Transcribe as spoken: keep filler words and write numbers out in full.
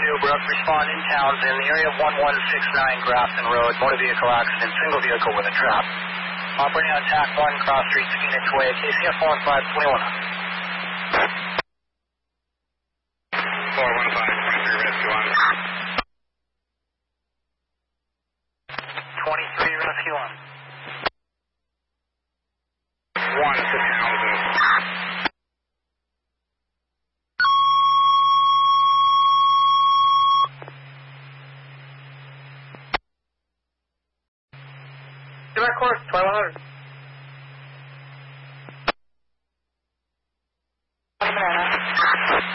Newbrook, respond in Townsend, the area of one one six nine Grafton Road, motor vehicle accident, single vehicle with a trap. Operating on T A C one, cross street, Phoenix Way, K C F one five twenty-one. four one five, twenty-three, rescue on. twenty-three, rescue on. one to Townsend. Give my course, twelve hundred.